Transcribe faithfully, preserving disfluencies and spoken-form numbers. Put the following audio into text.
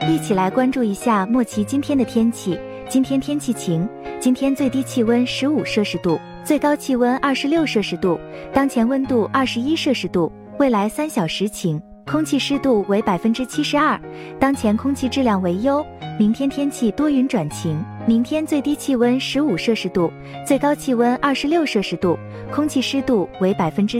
一起来关注一下莫奇今天的天气。今天天气晴，今天最低气温十五摄氏度，最高气温二十六摄氏度，当前温度二十一摄氏度，未来三小时晴，空气湿度为百分之七十二，当前空气质量为优。明天天气多云转晴，明天最低气温十五摄氏度，最高气温二十六摄氏度，空气湿度为百分之